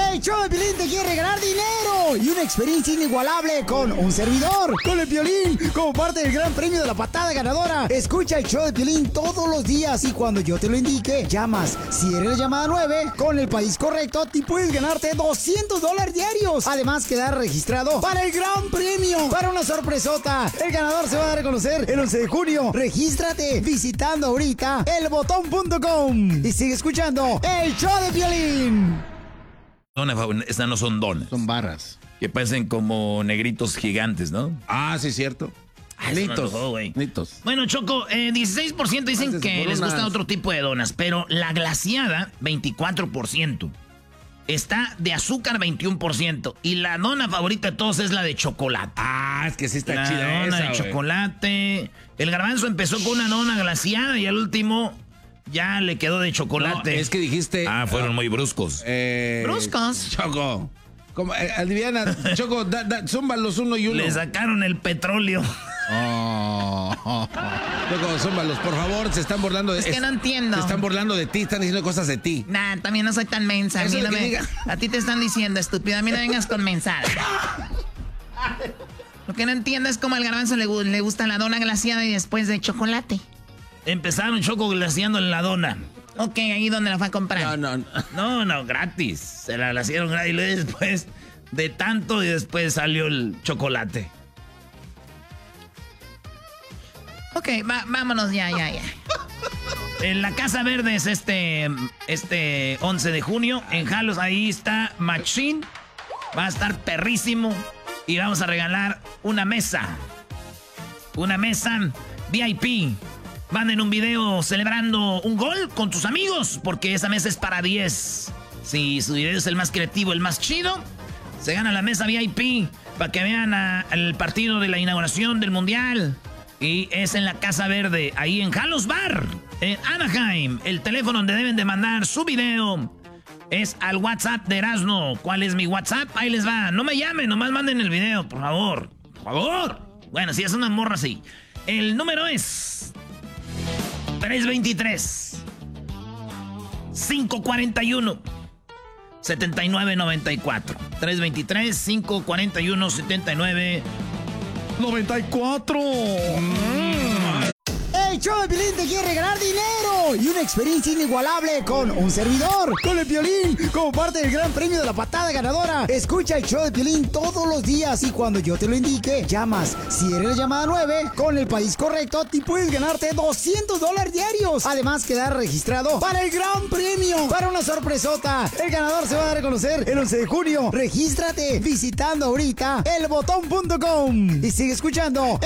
El show de Piolín te quiere regalar dinero y una experiencia inigualable con un servidor, con el Piolín, como parte del gran premio de la patada ganadora. Escucha el show de Piolín todos los días y cuando yo te lo indique, llamas. Si eres la llamada 9, con el país correcto, te puedes ganarte $200 diarios. Además, quedar registrado para el gran premio, para una sorpresota. El ganador se va a dar a conocer el 11 de junio. Regístrate visitando ahorita elbotón.com y sigue escuchando el show de Piolín. Estas no son donas. Son barras. Que parecen como negritos gigantes, ¿no? Ah, sí, cierto. Nitos. Bueno, Choco, 16% dicen que les gusta otro tipo de donas, pero la glaseada, 24%. Está de azúcar, 21%. Y la dona favorita de todos es la de chocolate. Ah, es que sí está chida La dona esa, de chocolate. El garbanzo empezó con una dona glaseada y al último ya le quedó de chocolate. No, es que dijiste... fueron muy bruscos. Bruscos. Choco. Como, adivina, Choco, zúmbalos uno y uno. Le sacaron el petróleo. Choco, zúmbalos, por favor, se están burlando de... Es que no entiendo. Se están burlando de ti, están diciendo cosas de ti. Nah, también no soy tan mensa. A ti te están diciendo, estúpido, a mí no vengas con mensajes. Lo que no entiendo es cómo al garbanzo le gusta la dona glaseada y después de chocolate. Empezaron, Choco, glaseando la dona. Ok, ahí donde la fue a comprar. No, gratis. Se la glasearon gratis y después de tanto y después salió el chocolate. Ok, vámonos ya. En la Casa Verde es este 11 de junio. En Jalos, ahí está Machín. Va a estar perrísimo. Y vamos a regalar una mesa. Una mesa VIP. Van en un video celebrando un gol con tus amigos, porque esa mesa es para 10. Si su video es el más creativo, el más chido, se gana la mesa VIP para que vean el partido de la inauguración del Mundial. Y es en la Casa Verde, ahí en Jalos Bar, en Anaheim. El teléfono donde deben de mandar su video es al WhatsApp de Erasno. ¿Cuál es mi WhatsApp? Ahí les va. No me llamen, nomás manden el video, por favor. Por favor. Bueno, si es una morra, sí. El número es 323-541-7994. 323-541-7994. El show de Piolín te quiere regalar dinero y una experiencia inigualable con un servidor, con el Piolín, como parte del gran premio de la patada ganadora. Escucha el show de Piolín todos los días y cuando yo te lo indique, llamas. Si eres la llamada 9, con el país correcto, te puedes ganarte $200 diarios. Además, quedar registrado para el gran premio, para una sorpresota. El ganador se va a dar a conocer el 11 de junio. Regístrate visitando ahorita elbotón.com y sigue escuchando